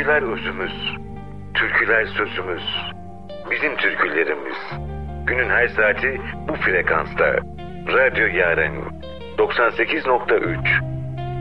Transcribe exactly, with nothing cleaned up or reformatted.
Öyküler özümüz, türküler sözümüz, bizim türkülerimiz. Günün her saati bu frekansta. Radyo Yaren doksan sekiz nokta üç.